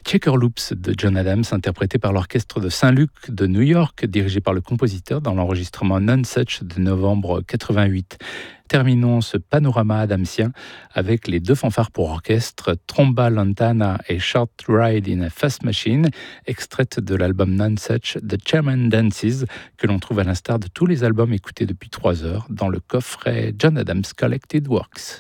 Checker Loops de John Adams, interprété par l'orchestre de Saint-Luc de New York, dirigé par le compositeur dans l'enregistrement Nonesuch de novembre 88. Terminons ce panorama adamsien avec les deux fanfares pour orchestre, Tromba Lantana et Short Ride in a Fast Machine, extraites de l'album Nonesuch The Chairman Dances, que l'on trouve à l'instar de tous les albums écoutés depuis 3 heures dans le coffret John Adams Collected Works.